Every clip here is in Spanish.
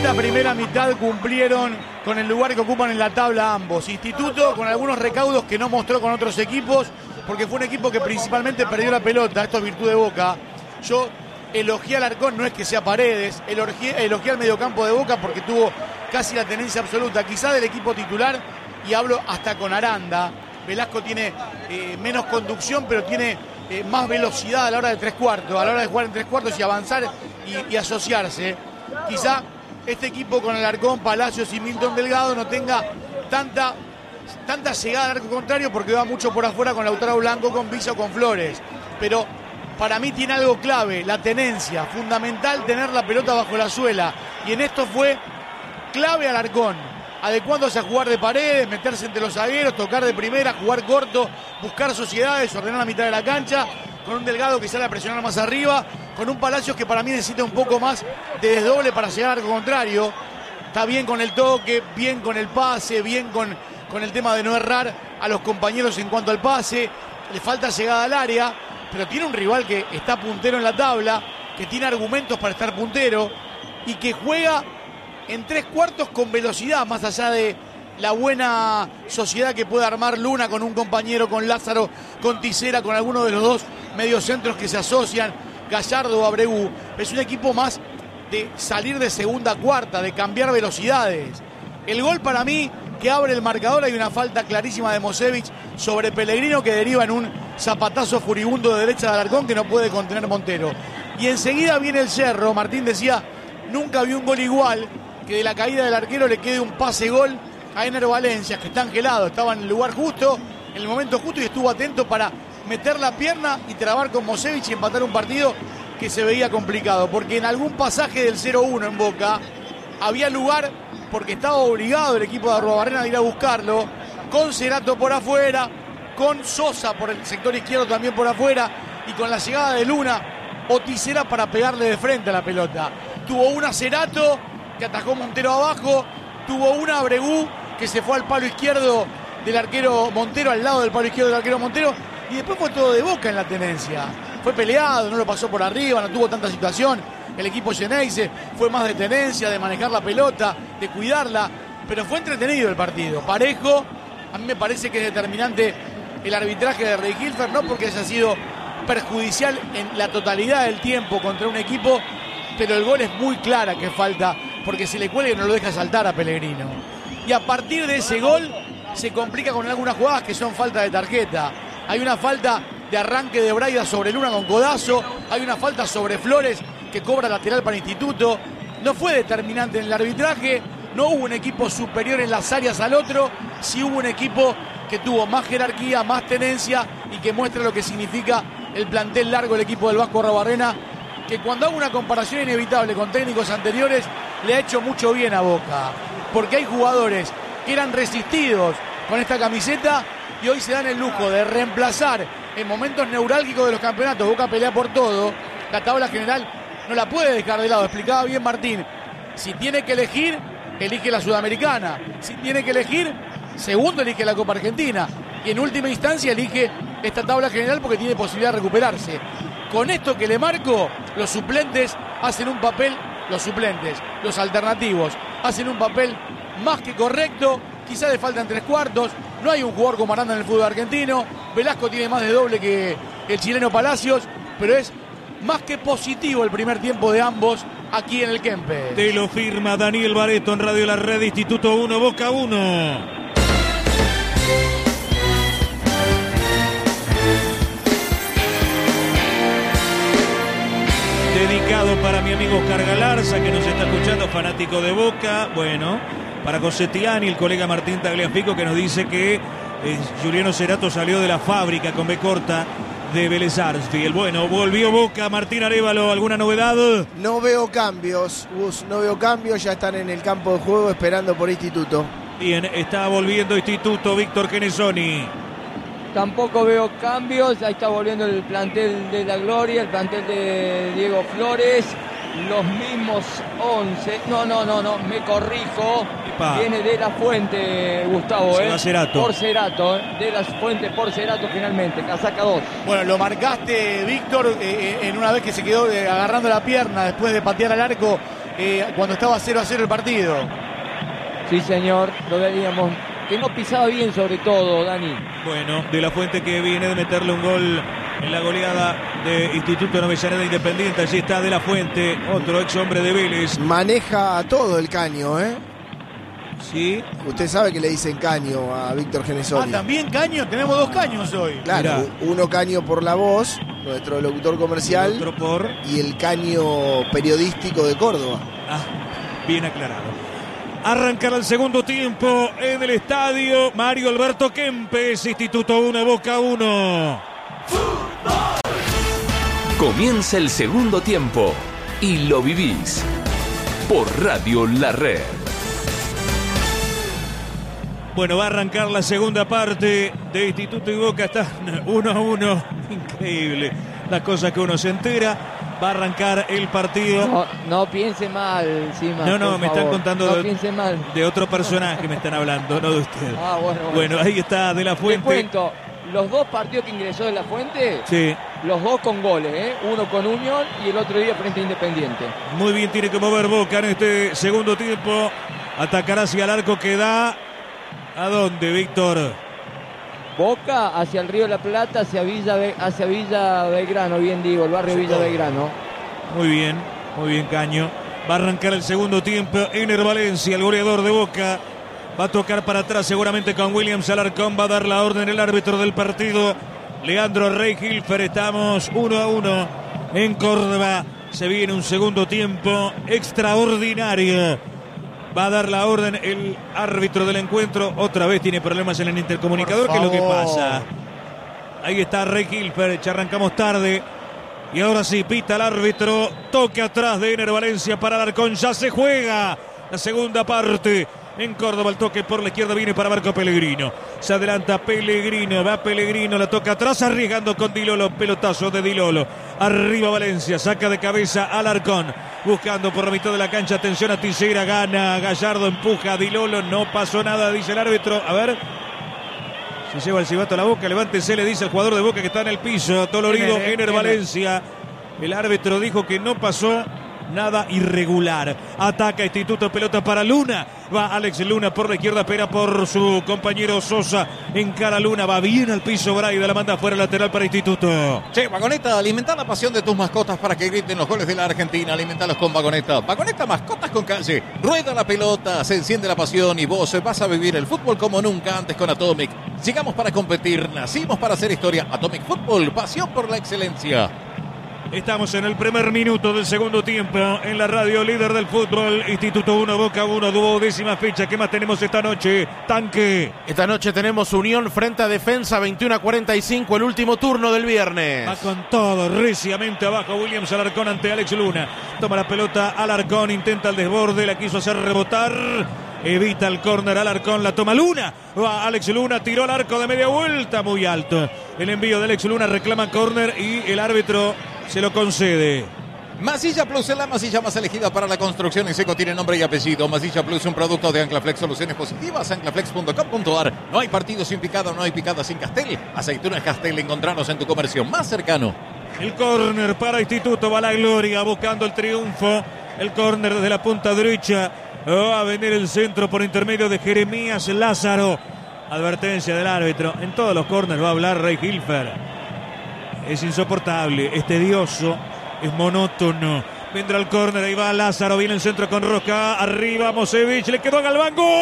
esta primera mitad cumplieron con el lugar que ocupan en la tabla ambos. Instituto con algunos recaudos que no mostró con otros equipos, porque fue un equipo que principalmente perdió la pelota. Esto es virtud de Boca. Yo elogié al Alarcón, no es que sea Paredes, elogié al mediocampo de Boca porque tuvo casi la tenencia absoluta, quizá del equipo titular, y hablo hasta con Aranda. Velasco tiene menos conducción, pero tiene más velocidad a la hora de tres cuartos, a la hora de jugar en tres cuartos y avanzar y asociarse. Quizá este equipo con Alarcón, Palacios y Milton Delgado no tenga tanta llegada al arco contrario porque va mucho por afuera con Lautaro Blanco, con Villa o con Flores. Pero para mí tiene algo clave, la tenencia, fundamental tener la pelota bajo la suela. Y en esto fue clave Alarcón, adecuándose a jugar de Paredes, meterse entre los zagueros, tocar de primera, jugar corto, buscar sociedades, ordenar la mitad de la cancha, con un Delgado que sale a presionar más arriba, con un Palacios que para mí necesita un poco más de desdoble para llegar al arco contrario. Está bien con el toque, bien con el pase, bien con el tema de no errar a los compañeros en cuanto al pase. Le falta llegada al área, pero tiene un rival que está puntero en la tabla, que tiene argumentos para estar puntero y que juega en tres cuartos con velocidad, más allá de la buena sociedad que puede armar Luna con un compañero, con Lázaro, con Tisera, con alguno de los dos mediocentros que se asocian, Gallardo o Abreu. Es un equipo más de salir de segunda a cuarta, de cambiar velocidades. El gol para mí que abre el marcador, hay una falta clarísima de Mosevich sobre Pellegrino que deriva en un zapatazo furibundo de derecha de Alarcón que no puede contener Montero. Y enseguida viene el Cerro. Martín decía, nunca vi un gol igual, que de la caída del arquero le quede un pase-gol a Ener Valencia, que está angelado, estaba en el lugar justo, en el momento justo y estuvo atento para meter la pierna y trabar con Mosevich y empatar un partido que se veía complicado, porque en algún pasaje del 0-1 en Boca había lugar, porque estaba obligado el equipo de Arruabarrena de ir a buscarlo, con Cerato por afuera, con Sosa por el sector izquierdo también por afuera, y con la llegada de Luna o Tisera para pegarle de frente a la pelota. Tuvo una Cerato que atajó Montero abajo, tuvo una Abreu que se fue al palo izquierdo del arquero Montero, al lado del palo izquierdo del arquero Montero, y después fue todo de Boca en la tenencia. Fue peleado, no lo pasó por arriba, no tuvo tanta situación. El equipo Geneise fue más de tenencia, de manejar la pelota, de cuidarla, pero fue entretenido el partido, parejo. A mí me parece que es determinante el arbitraje de Rey Hilfer, no porque haya sido perjudicial en la totalidad del tiempo contra un equipo, pero el gol es muy clara que falta, porque se le cuelga y no lo deja saltar a Pellegrino. Y a partir de ese gol se complica con algunas jugadas que son falta de tarjeta. Hay una falta de arranque de Braida sobre Luna con codazo, hay una falta sobre Flores que cobra lateral para Instituto. No fue determinante en el arbitraje, no hubo un equipo superior en las áreas al otro, sí hubo un equipo que tuvo más jerarquía, más tenencia y que muestra lo que significa el plantel largo del equipo del Vasco Arruabarrena, que cuando hago una comparación inevitable con técnicos anteriores le ha hecho mucho bien a Boca, porque hay jugadores que eran resistidos con esta camiseta y hoy se dan el lujo de reemplazar en momentos neurálgicos de los campeonatos. Boca pelea por todo, la tabla general no la puede dejar de lado. Explicaba bien Martín, si tiene que elegir, elige la Sudamericana, si tiene que elegir, segundo elige la Copa Argentina y en última instancia elige esta tabla general porque tiene posibilidad de recuperarse. Con esto que le marco, los suplentes hacen un papel, los alternativos hacen un papel más que correcto. Quizá le faltan tres cuartos, no hay un jugador como Aranda en el fútbol argentino, Velasco tiene más de doble que el chileno Palacios, pero es más que positivo el primer tiempo de ambos aquí en el Kempes. Te lo firma Daniel Bareto en Radio La Red. Instituto 1, Boca 1. Dedicado para mi amigo Oscar Galarza, que nos está escuchando, fanático de Boca. Bueno, para Cosetiani, el colega Martín Tagliafico, que nos dice que Juliano Cerato salió de la fábrica con B corta de Vélez Sarsfield. Bueno, volvió Boca. Martín Arévalo, ¿alguna novedad? No veo cambios, Gus, no veo cambios. Ya están en el campo de juego esperando por Instituto. Bien, está volviendo Instituto, Víctor Genesoni. Tampoco veo cambios, ahí está volviendo el plantel de la Gloria, el plantel de Diego Flores, los mismos 11. No, me corrijo. Epa. Viene de la Fuente, Gustavo, Se va Cerato. Por Cerato, de la Fuente por Cerato finalmente, casaca 2. Bueno, lo marcaste, Víctor, en una vez que se quedó agarrando la pierna después de patear al arco cuando estaba 0-0 el partido. Sí, señor, lo veíamos. Que no pisaba bien sobre todo, Dani. Bueno, De La Fuente que viene de meterle un gol en la goleada de Instituto de Avellaneda Independiente. Allí está De La Fuente, otro ex hombre de Vélez. Maneja todo el caño, ¿eh? Sí. Usted sabe que le dicen caño a Víctor Genesoli. También caño, tenemos 2 caños hoy. Claro, Mirá. uno caño por la voz, nuestro locutor comercial, Otro por... y el caño periodístico de Córdoba. Bien aclarado. Arrancará el segundo tiempo en el estadio Mario Alberto Kempes, Instituto 1, Boca 1. Comienza el segundo tiempo y lo vivís por Radio La Red. Bueno, va a arrancar la segunda parte de Instituto y Boca. Está 1-1. Increíble las cosas que uno se entera. Va a arrancar el partido. No piense mal, Sima. No, me están contando no piense mal. de otro personaje, me están hablando, no de usted. Bueno. Bueno, ahí está De La Fuente. Te cuento, los 2 partidos que ingresó De La Fuente, Sí, los 2 con goles, ¿eh? Uno con Unión y el otro día frente a Independiente. muy bien, tiene que mover Boca en este segundo tiempo. Atacará hacia el arco que da. ¿A dónde, Víctor? Boca hacia el Río de la Plata, hacia Villa Belgrano, bien digo, el barrio Villa Belgrano. Muy bien, Caño. Va a arrancar el segundo tiempo. Ener Valencia, el goleador de Boca. Va a tocar para atrás seguramente con Williams Alarcón. Va a dar la orden el árbitro del partido, Leandro Rey Hilfer. Estamos 1-1 en Córdoba. Se viene un segundo tiempo extraordinario. Va a dar la orden el árbitro del encuentro. Otra vez tiene problemas en el intercomunicador. ¿Qué es lo que pasa? Ahí está Rey Hilfer. Ya arrancamos tarde. Y ahora sí, pita el árbitro. Toque atrás de Ener Valencia para Alarcón. Ya se juega la segunda parte. En Córdoba el toque por la izquierda viene para Marco Pellegrino. Se adelanta Pellegrino, va Pellegrino, la toca atrás arriesgando con Di Lolo, pelotazo de Di Lolo. Arriba Valencia, saca de cabeza Alarcón, buscando por la mitad de la cancha, atención a Tisera, gana Gallardo, empuja a Di Lolo, no pasó nada, dice el árbitro. A ver, se lleva el silbato a la boca, levántese, le dice el jugador de Boca que está en el piso, dolorido, Ener Valencia. El árbitro dijo que no pasó nada irregular. Ataca Instituto, pelota para Luna. Va Alex Luna por la izquierda, espera por su compañero Sosa. Encara Luna, va bien al piso Braida, la manda fuera lateral para Instituto. Che, Vagoneta, alimenta la pasión de tus mascotas para que griten los goles de la Argentina. Alimentalos con Vagoneta. Vagoneta, mascotas con calle. Rueda la pelota, se enciende la pasión y vos vas a vivir el fútbol como nunca antes con Atomic. Llegamos para competir, nacimos para hacer historia. Atomic Fútbol, pasión por la excelencia. Estamos en el primer minuto del segundo tiempo en la radio líder del fútbol. Instituto 1, Boca 1, 12ª fecha. ¿Qué más tenemos esta noche? Tanque. Esta noche tenemos Unión frente a Defensa, 21:45, el último turno del viernes. Va con todo, reciamente abajo Williams Alarcón ante Alex Luna. Toma la pelota Alarcón, intenta el desborde, la quiso hacer rebotar. Evita el córner Alarcón, la toma Luna. Va Alex Luna, tiró al arco de media vuelta, muy alto. El envío de Alex Luna, reclama córner y el árbitro se lo concede. Masilla Plus es la masilla más elegida para la construcción en seco, tiene nombre y apellido. Masilla Plus, un producto de Anclaflex, soluciones positivas, anclaflex.com.ar. No hay partido sin picada, no hay picada sin Castel. Aceitunas Castel, encontrarnos en tu comercio más cercano. El córner para Instituto, va la gloria, buscando el triunfo. El córner desde la punta derecha. Va a venir el centro por intermedio de Jeremías Lázaro. Advertencia del árbitro. En todos los córners va a hablar Rey Hilfer. Es insoportable, es tedioso, es monótono. Vendrá el córner, ahí va Lázaro, viene el centro con Roca. Arriba Mosevich, le quedó a Galván. ¡Gol!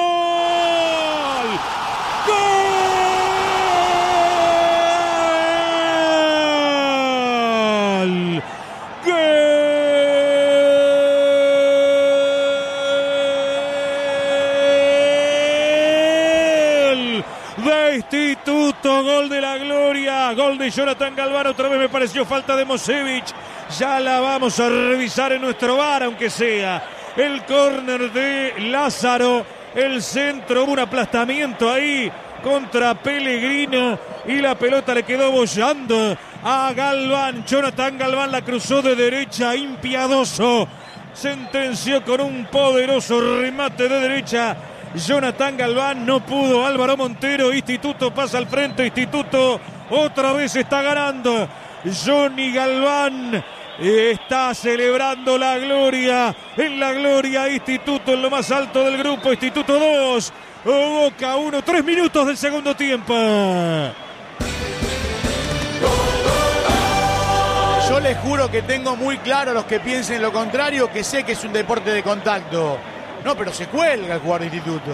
¡Gol! De Instituto, gol de la gloria, gol de Jonathan Galván, otra vez me pareció falta de Mosevich, ya la vamos a revisar en nuestro VAR, aunque sea. El córner de Lázaro, el centro, hubo un aplastamiento ahí contra Pellegrino y la pelota le quedó bollando a Galván. Jonathan Galván la cruzó de derecha, impiadoso, sentenció con un poderoso remate de derecha. Jonathan Galván, no pudo Álvaro Montero. Instituto pasa al frente, Instituto otra vez está ganando. Johnny Galván, Está celebrando la gloria, en la gloria Instituto en lo más alto del grupo, Instituto 2, Boca 1, 3 minutos del segundo tiempo. Yo les juro que tengo muy claro a los que piensen lo contrario, que sé que es un deporte de contacto. No, pero se cuelga el jugador de Instituto.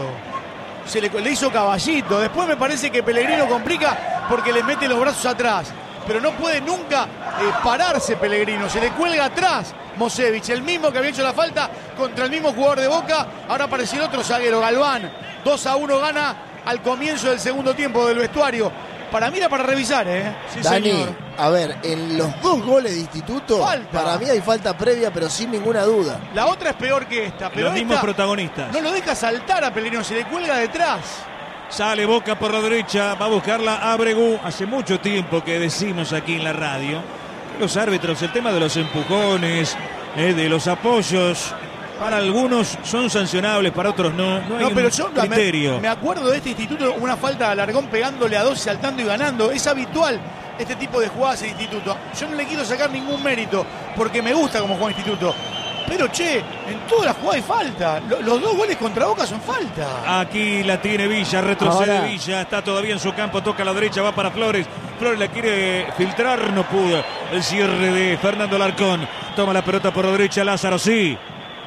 Le hizo caballito. Después me parece que Pellegrino complica porque le mete los brazos atrás. Pero no puede nunca pararse Pellegrino. Se le cuelga atrás Mosevich, el mismo que había hecho la falta contra el mismo jugador de Boca. Ahora apareció el otro zaguero, Galván. 2-1 gana al comienzo del segundo tiempo del vestuario. Para mí era para revisar, Sí, Dani, señor. A ver, en los 2 goles de Instituto, para mí hay falta previa, pero sin ninguna duda. La otra es peor que esta. Pero los mismos protagonistas. No lo deja saltar a Pellegrino, se le cuelga detrás. Sale Boca por la derecha, va a buscarla Abregu. Hace mucho tiempo que decimos aquí en la radio que los árbitros, el tema de los empujones, de los apoyos, para algunos son sancionables, para otros no. No hay pero un criterio. Me acuerdo de este Instituto, una falta de Alarcón pegándole a 2, saltando y ganando. Es habitual este tipo de jugadas en Instituto. Yo no le quiero sacar ningún mérito porque me gusta cómo juega Instituto. Pero en todas las jugadas hay falta. Los 2 goles contra Boca son falta. Aquí la tiene Villa, retrocede Villa, está todavía en su campo, toca a la derecha, va para Flores. Flores la quiere filtrar, no pudo. El cierre de Fernando Alarcón. Toma la pelota por la derecha, Lázaro, sí.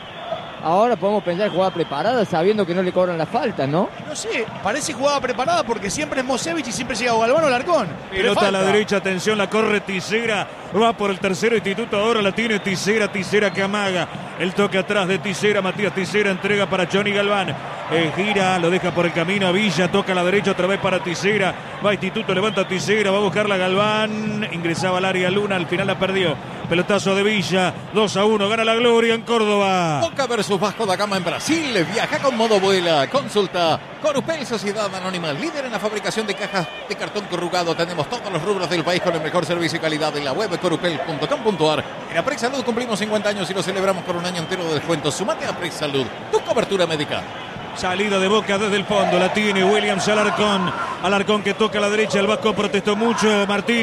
Ahora podemos pensar en jugada preparada sabiendo que no le cobran la falta, ¿no? No sé, parece jugada preparada porque siempre es Mosevich y siempre llega Galván o Alarcón. Pelota a la derecha, atención, la corre Tisera, va por el tercero Instituto, ahora la tiene Tisera que amaga. El toque atrás de Tisera, Matías Tisera entrega para Johnny Galván. Gira, lo deja por el camino a Villa, toca a la derecha otra vez para Tisera. Va Instituto, levanta Tisera, va a buscarla Galván. Ingresaba al área Luna, al final la perdió. Pelotazo de Villa, 2-1, gana la gloria en Córdoba. Boca versus Vasco da Gama en Brasil. Viaja con modo vuela. Consulta Corupel, Sociedad Anónima, líder en la fabricación de cajas de cartón corrugado. Tenemos todos los rubros del país con el mejor servicio y calidad en la web corupel.com.ar. En Aprex Salud cumplimos 50 años y lo celebramos con un año entero de descuento. Sumate a Aprex Salud, tu cobertura médica. Salida de Boca desde el fondo, la tiene Williams Alarcón. Alarcón que toca a la derecha, el Vasco protestó mucho, Martín.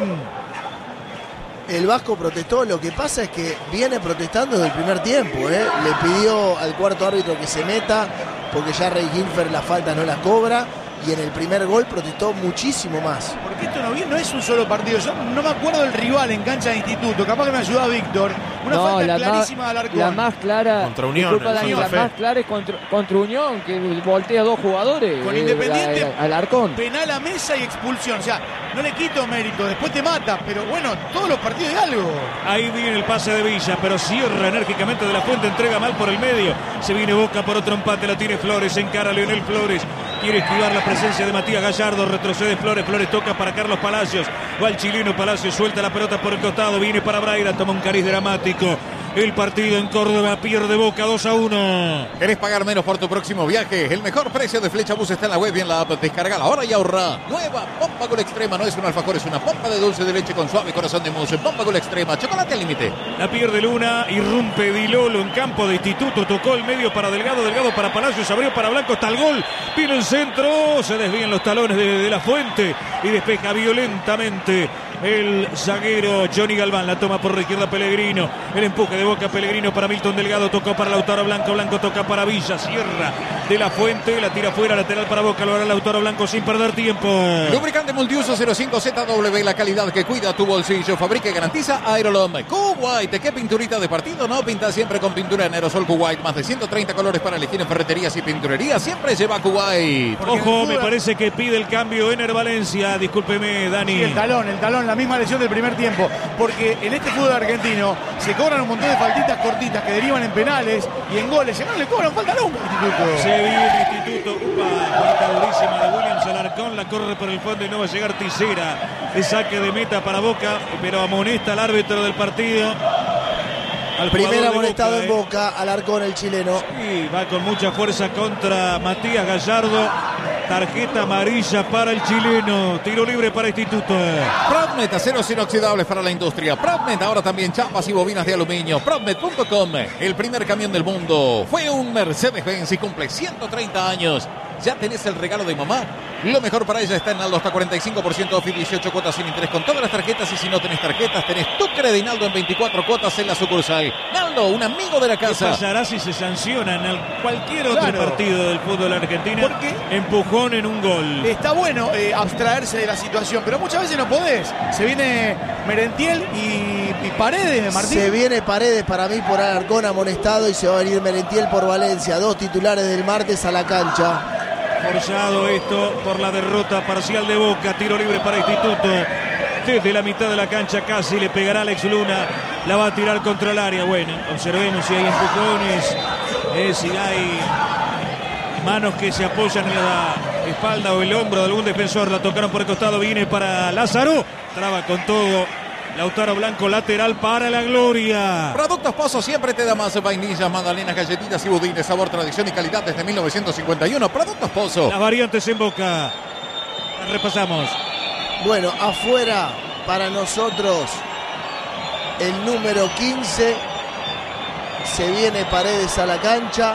El Vasco protestó, lo que pasa es que viene protestando desde el primer tiempo. Le pidió al cuarto árbitro que se meta, porque ya Rey Gilfer la falta no la cobra. Y en el primer gol protestó muchísimo más. Porque esto no es un solo partido. Yo no me acuerdo del rival en cancha de Instituto. Capaz que me ayuda Víctor. Una falta clarísima de Alarcón. La más clara. Contra Unión. La más clara es contra Unión, que voltea 2 jugadores. Con Independiente. Alarcón. Penal a mesa y expulsión. O sea, no le quito mérito. Después te mata. Pero bueno, todos los partidos de algo. Ahí viene el pase de Villa, pero cierra enérgicamente de la Fuente. Entrega mal por el medio. Se viene Boca por otro empate. La tiene Flores. Encara a Leonel Flores. Quiere esquivar la presencia de Matías Gallardo, retrocede Flores toca para Carlos Palacios, va el chileno Palacios, suelta la pelota por el costado, viene para Braira, toma un cariz dramático. El partido en Córdoba, pierde Boca 2-1. ¿Querés pagar menos por tu próximo viaje? El mejor precio de Flecha Bus está en la web y en la app. Descargala ahora y ahorra. Nueva Pompa Gol Extrema, no es un alfajor, es una pompa de dulce de leche con suave corazón de mousse. Pompa Gol Extrema, chocolate al límite. La pierde Luna, irrumpe Di Lolo en campo de Instituto, tocó el medio para Delgado para Palacios, abrió para Blanco, está el gol, vino el centro, se desvían los talones de la Fuente y despeja violentamente el zaguero Johnny Galván. La toma por la izquierda Pellegrino, el empuje de Boca, Pellegrino para Milton Delgado, tocó para Lautaro Blanco, Blanco toca para Villa, cierra de la Fuente, la tira fuera, lateral para Boca, lo hará Lautaro Blanco sin perder tiempo. Lubricante multiuso 05ZW, la calidad que cuida tu bolsillo, fabrica y garantiza Aerolom. Kuwait, ¿qué pinturita de partido? No, pinta siempre con pintura en aerosol Kuwait, más de 130 colores para elegir en ferreterías y pinturerías, siempre lleva Kuwait. Ojo, me parece que pide el cambio Ener Valencia, discúlpeme Dani. Sí, el talón, la misma lesión del primer tiempo, porque en este fútbol argentino se cobran un montón de faltitas cortitas que derivan en penales y en goles, ya no le cobran falta nunca al Instituto. Se viene el Instituto, falta durísima de Williams Alarcón, la corre por el fondo y no va a llegar Tisera, el saque de meta para Boca, pero amonesta al árbitro del partido. Al primer amonestado en Boca, Alarcón, el chileno. Sí, va con mucha fuerza contra Matías Gallardo. Tarjeta amarilla para el chileno. Tiro libre para Instituto. Prodmet, aceros inoxidables para la industria. Prodmet, ahora también chapas y bobinas de aluminio. Prodmet.com, el primer camión del mundo. Fue un Mercedes-Benz y cumple 130 años. ¿Ya tenés el regalo de mamá? Lo mejor para ella está en Naldo, hasta 45% off y 18 cuotas sin interés con todas las tarjetas. Y si no tenés tarjetas, tenés tu Credinaldo en 24 cuotas en la sucursal. Naldo, un amigo de la casa. ¿Qué pasará si se sancionan en cualquier otro partido del fútbol argentino? Porque empujón en un gol. Está bueno abstraerse de la situación, pero muchas veces no podés. Se viene Merentiel y Paredes, Martín. Se viene Paredes para mí por Alarcón amonestado y se va a venir Merentiel por Valencia. 2 titulares del martes a la cancha. Forzado esto por la derrota parcial de Boca. Tiro libre para Instituto. Desde la mitad de la cancha casi le pegará Alex Luna. La va a tirar contra el área. Bueno, observemos si hay empujones, si hay manos que se apoyan en la espalda o el hombro de algún defensor. La tocaron por el costado. Viene para Lázaro. Traba con todo. Lautaro Blanco, lateral para la gloria. Productos Pozo siempre te da más vainillas, magdalenas, galletitas y budines. Sabor, tradición y calidad desde 1951. Productos Pozo. Las variantes en Boca. Las repasamos. Bueno, afuera para nosotros el número 15. Se viene Paredes a la cancha.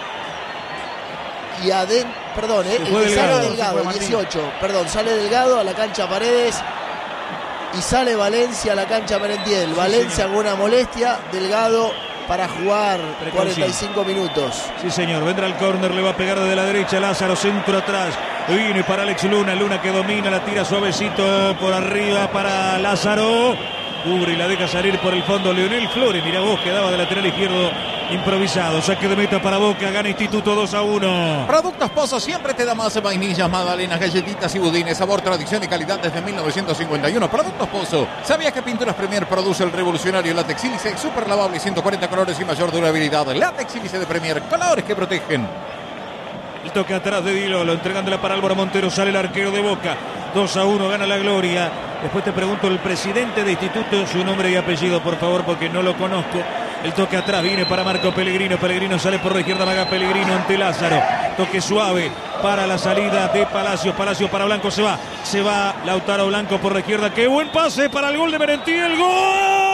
Y adentro, perdón, el que sale Delgado, el 18. Perdón, sale Delgado a la cancha Paredes. Y sale Valencia a la cancha Merentiel. Valencia con una molestia. Delgado para jugar 45 minutos. Sí, señor. Vendrá el córner. Le va a pegar desde la derecha Lázaro. Centro atrás. Viene para Alex Luna. Luna que domina. La tira suavecito por arriba para Lázaro. Cubre y la deja salir por el fondo Leonel Flores. Mirá vos, quedaba de lateral izquierdo improvisado. Saque de meta para Boca. Gana Instituto 2-1. Productos Pozo siempre te da más vainillas, magdalenas, galletitas y budines. Sabor, tradición y calidad desde 1951. Productos Pozo. ¿Sabías que Pinturas Premier produce el revolucionario látex sílice? Super lavable, 140 colores y mayor durabilidad. Látex sílice de Premier. Colores que protegen. El toque atrás de Dilolo, entregándola para Álvaro Montero. Sale el arquero de Boca. 2-1, gana la gloria. Después te pregunto el presidente de Instituto, su nombre y apellido, por favor, porque no lo conozco. El toque atrás viene para Marco Pellegrino. Pellegrino sale por la izquierda, Maga Pellegrino ante Lázaro. Toque suave para la salida de Palacios. Palacios para Blanco, se va. Se va Lautaro Blanco por la izquierda. ¡Qué buen pase para el gol de Merentiel! ¡Gol!